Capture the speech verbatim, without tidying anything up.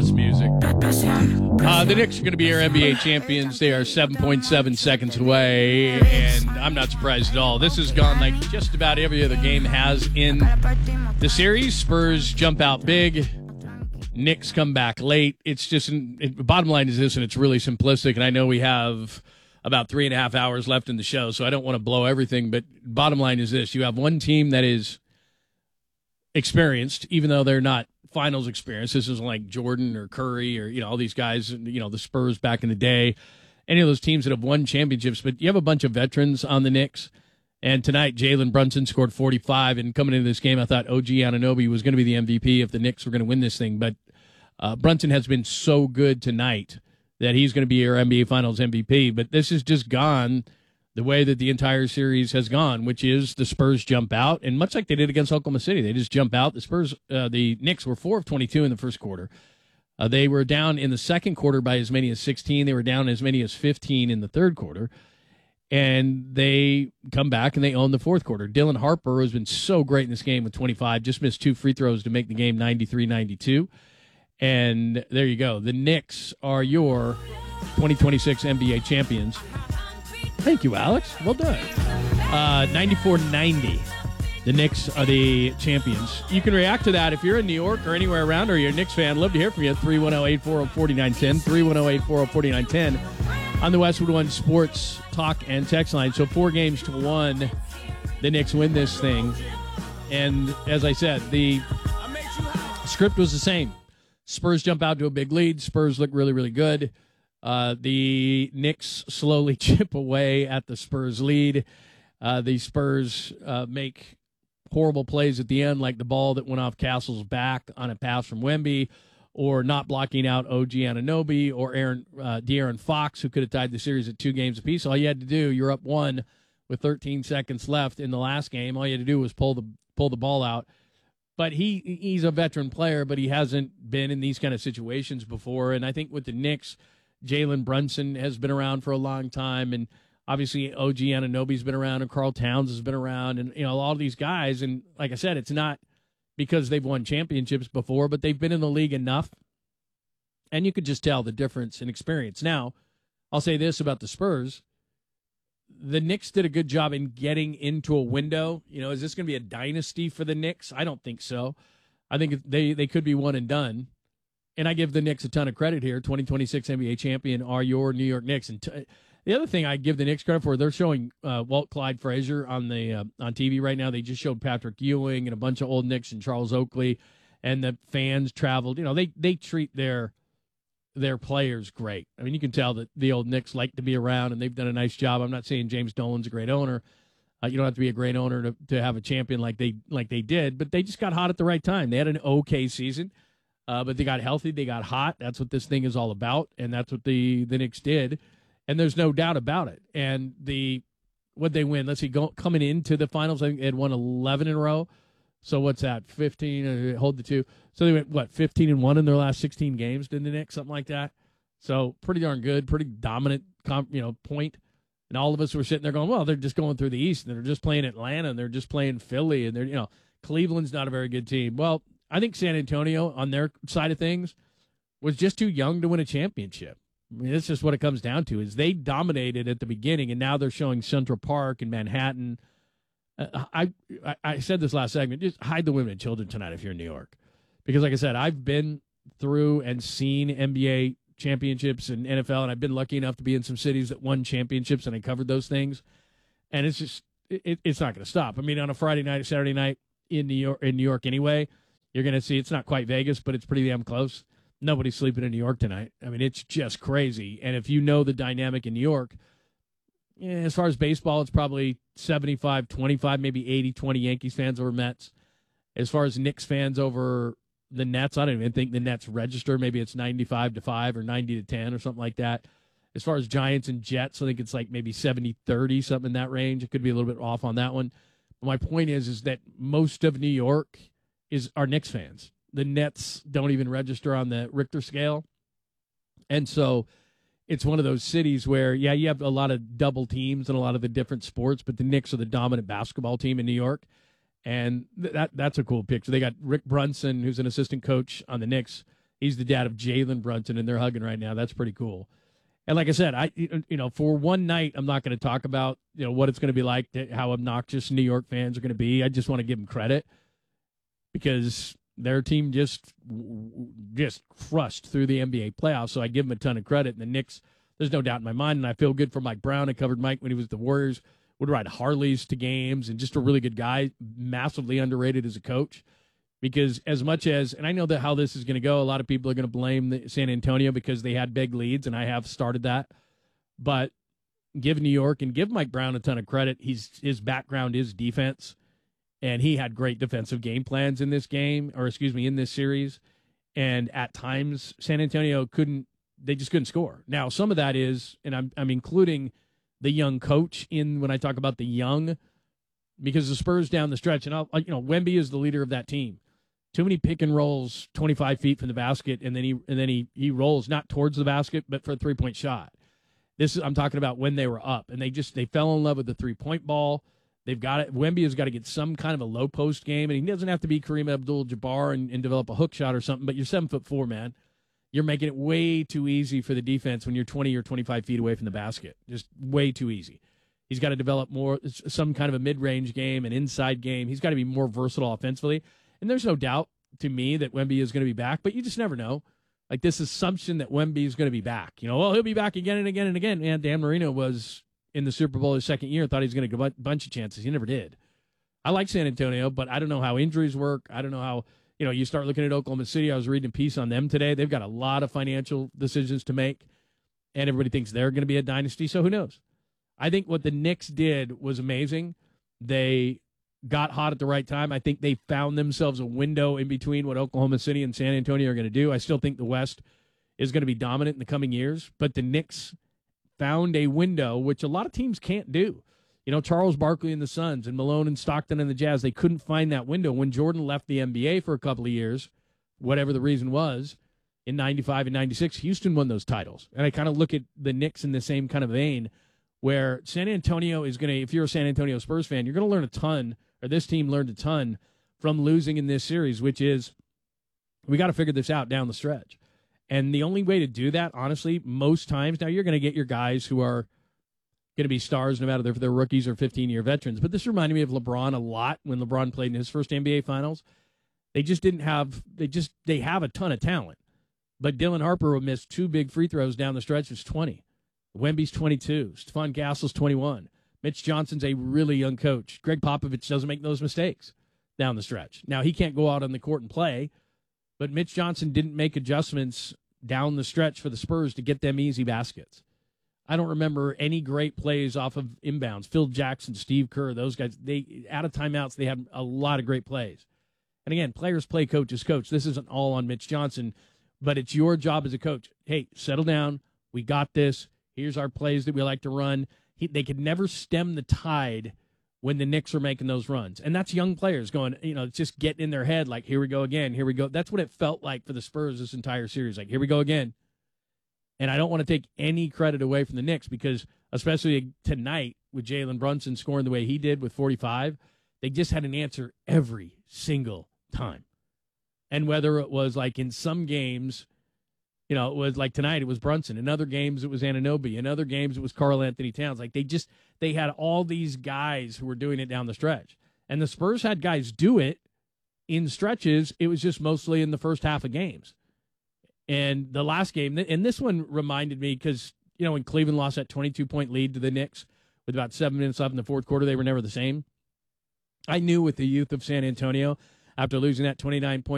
best music. Uh, the Knicks are going to be our N B A champions. They are seven point seven seconds away, and I'm not surprised at all. This has gone like just about every other game has in the series. Spurs jump out big. Knicks come back late. It's just, it, bottom line is this, and it's really simplistic, and I know we have about three and a half hours left in the show, so I don't want to blow everything, but bottom line is this. You have one team that is experienced, even though they're not finals experienced. This isn't like Jordan or Curry or, you know, all these guys, you know, the Spurs back in the day, any of those teams that have won championships, but you have a bunch of veterans on the Knicks. And tonight, Jalen Brunson scored forty-five, and coming into this game, I thought O G Anunoby was going to be the M V P if the Knicks were going to win this thing, but uh, Brunson has been so good tonight that he's going to be our N B A Finals M V P, but this has just gone the way that the entire series has gone, which is the Spurs jump out, and much like they did against Oklahoma City, they just jump out. The Spurs, uh, the Knicks were four of twenty-two in the first quarter. Uh, they were down in the second quarter by as many as sixteen. They were down as many as fifteen in the third quarter. And they come back and they own the fourth quarter. Dylan Harper has been so great in this game with twenty-five, just missed two free throws to make the game ninety-three ninety-two. And there you go. The Knicks are your twenty twenty-six N B A champions. Thank you, Alex. Well done. Uh, ninety-four ninety. The Knicks are the champions. You can react to that if you're in New York or anywhere around, or you're a Knicks fan. Love to hear from you. three one zero, eight four zero, four nine one zero. three one zero, eight four zero, four nine one zero. On the Westwood One Sports Talk and Text line. So four games to one, the Knicks win this thing. And as I said, the script was the same. Spurs jump out to a big lead. Spurs look really, really good. Uh, the Knicks slowly chip away at the Spurs lead. Uh, the Spurs uh, make horrible plays at the end, like the ball that went off Castle's back on a pass from Wemby, or not blocking out O G Anunoby or Aaron uh, De'Aaron Fox, who could have tied the series at two games apiece. All you had to do, you're up one with thirteen seconds left in the last game. All you had to do was pull the pull the ball out. But he he's a veteran player, but he hasn't been in these kind of situations before. And I think with the Knicks, Jalen Brunson has been around for a long time, and obviously O G Anunoby's been around, and Karl Towns has been around, and you know all these guys. And like I said, it's not because they've won championships before, but they've been in the league enough, and you could just tell the difference in experience. Now, I'll say this about the Spurs. The Knicks did a good job in getting into a window. You know, is this going to be a dynasty for the Knicks? I don't think so. I think they, they could be one and done. And I give the Knicks a ton of credit here. twenty twenty-six N B A champion are your New York Knicks. And t- the other thing I give the Knicks credit for, they're showing uh, Walt Clyde Frazier on the uh, on T V right now. They just showed Patrick Ewing and a bunch of old Knicks and Charles Oakley, and the fans traveled. You know, they they treat their their players great. I mean, you can tell that the old Knicks like to be around, and they've done a nice job. I'm not saying James Dolan's a great owner. Uh, you don't have to be a great owner to, to have a champion like they like they did, but they just got hot at the right time. They had an okay season, uh, but they got healthy. They got hot. That's what this thing is all about, and that's what the, the Knicks did. And there's no doubt about it. And the what they win, let's see, go, coming into the finals, I think they had won eleven in a row. So what's that, fifteen, uh, hold the two. So they went, what, fifteen and one in their last sixteen games, didn't the Knicks, something like that? So pretty darn good, pretty dominant, you know, point. And all of us were sitting there going, well, they're just going through the East, and they're just playing Atlanta, and they're just playing Philly, and they're, you know, Cleveland's not a very good team. Well, I think San Antonio, on their side of things, was just too young to win a championship. I mean, that's just what it comes down to, is they dominated at the beginning, and now they're showing Central Park and Manhattan. Uh, I, I I said this last segment, just hide the women and children tonight if you're in New York. Because, like I said, I've been through and seen N B A championships and N F L, and I've been lucky enough to be in some cities that won championships, and I covered those things. And it's just, it, it's not going to stop. I mean, on a Friday night or Saturday night in New York, in New York anyway, you're going to see, it's not quite Vegas, but it's pretty damn close. Nobody's sleeping in New York tonight. I mean, it's just crazy. And if you know the dynamic in New York, yeah, as far as baseball, it's probably seventy-five twenty-five, maybe eighty twenty Yankees fans over Mets. As far as Knicks fans over the Nets, I don't even think the Nets register. Maybe it's ninety-five to five or ninety to ten or something like that. As far as Giants and Jets, I think it's like maybe seventy thirty, something in that range. It could be a little bit off on that one. But my point is, is that most of New York is are Knicks fans. The Nets don't even register on the Richter scale. And so it's one of those cities where, yeah, you have a lot of double teams and a lot of the different sports, but the Knicks are the dominant basketball team in New York. And th- that that's a cool picture. They got Rick Brunson, who's an assistant coach on the Knicks. He's the dad of Jalen Brunson, and they're hugging right now. That's pretty cool. And like I said, I you know for one night, I'm not going to talk about you know what it's going to be like, how obnoxious New York fans are going to be. I just want to give them credit because their team just just crushed through the N B A playoffs. So I give them a ton of credit. And the Knicks, there's no doubt in my mind, and I feel good for Mike Brown. I covered Mike when he was with the Warriors. Would ride Harleys to games, and just a really good guy, massively underrated as a coach. Because as much as, and I know that how this is going to go, a lot of people are going to blame the San Antonio because they had big leads, and I have started that. But give New York and give Mike Brown a ton of credit. He's his background is defense, and he had great defensive game plans in this game, or excuse me, in this series. And at times, San Antonio couldn't, they just couldn't score. Now, some of that is, and I'm I'm including the young coach in when I talk about the young, because the Spurs down the stretch, and I'll, you know, Wemby is the leader of that team. Too many pick and rolls twenty-five feet from the basket, and then he and then he he rolls not towards the basket, but for a three point shot. This is I'm talking about when they were up, and they just they fell in love with the three point ball. They've got it. Wemby has got to get some kind of a low post game, and he doesn't have to be Kareem Abdul-Jabbar and, and develop a hook shot or something. But you're seven foot four, man. You're making it way too easy for the defense when you're twenty or twenty-five feet away from the basket. Just way too easy. He's got to develop more some kind of a mid range game, an inside game. He's got to be more versatile offensively. And there's no doubt to me that Wemby is going to be back, but you just never know. Like this assumption that Wemby is going to be back. You know, well, he'll be back again and again and again. And Dan Marino was in the Super Bowl his second year, thought he was going to get a bunch of chances. He never did. I like San Antonio, but I don't know how injuries work. I don't know how, you know, you start looking at Oklahoma City. I was reading a piece on them today. They've got a lot of financial decisions to make, and everybody thinks they're going to be a dynasty, so who knows? I think what the Knicks did was amazing. They got hot at the right time. I think they found themselves a window in between what Oklahoma City and San Antonio are going to do. I still think the West is going to be dominant in the coming years, but the Knicks found a window, which a lot of teams can't do. You know, Charles Barkley and the Suns and Malone and Stockton and the Jazz, they couldn't find that window. When Jordan left the N B A for a couple of years, whatever the reason was, in ninety-five and ninety-six, Houston won those titles. And I kind of look at the Knicks in the same kind of vein, where San Antonio is going to, if you're a San Antonio Spurs fan, you're going to learn a ton, or this team learned a ton from losing in this series, which is we got to figure this out down the stretch. And the only way to do that, honestly, most times, now you're going to get your guys who are going to be stars no matter if they're rookies or fifteen-year veterans. But this reminded me of LeBron a lot when LeBron played in his first N B A Finals. They just didn't have, they just, they have a ton of talent. But Dylan Harper missed two big free throws down the stretch. It's twenty. Wemby's twenty-two. Stephon Castle's twenty-one. Mitch Johnson's a really young coach. Greg Popovich doesn't make those mistakes down the stretch. Now, he can't go out on the court and play, but Mitch Johnson didn't make adjustments down the stretch for the Spurs to get them easy baskets. I don't remember any great plays off of inbounds. Phil Jackson, Steve Kerr, those guys, they out of timeouts, they had a lot of great plays. And again, players play, coaches coach. This isn't all on Mitch Johnson, but it's your job as a coach. Hey, settle down. We got this. Here's our plays that we like to run. He, they could never stem the tide when the Knicks are making those runs. And that's young players going, you know, just getting in their head like, here we go again, here we go. That's what it felt like for the Spurs this entire series. Like, here we go again. And I don't want to take any credit away from the Knicks because, especially tonight with Jalen Brunson scoring the way he did with forty-five, they just had an answer every single time. And whether it was like in some games, you know, it was like tonight, it was Brunson. In other games, it was Anunoby. In other games, it was Karl Anthony Towns. Like they just, they had all these guys who were doing it down the stretch. And the Spurs had guys do it in stretches. It was just mostly in the first half of games. And the last game, and this one reminded me because, you know, when Cleveland lost that twenty-two point lead to the Knicks with about seven minutes left in the fourth quarter, they were never the same. I knew with the youth of San Antonio, after losing that twenty-nine point